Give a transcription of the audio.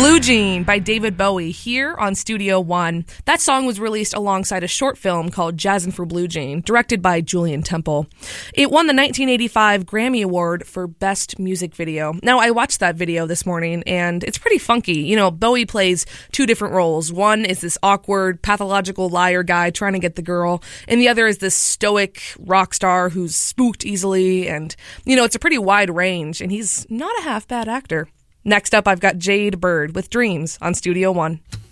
Blue Jean by David Bowie here on Studio One. That song was released alongside a short film called Jazzin' for Blue Jean, directed by Julian Temple. It won the 1985 Grammy Award for Best Music Video. Now, I watched that video this morning, and it's pretty funky. You know, Bowie plays two different roles. One is this awkward, pathological liar guy trying to get the girl, and the other is this stoic rock star who's spooked easily, and, you know, it's a pretty wide range, and he's not a half-bad actor. Next up, I've got Jade Bird with Dreams on Studio One.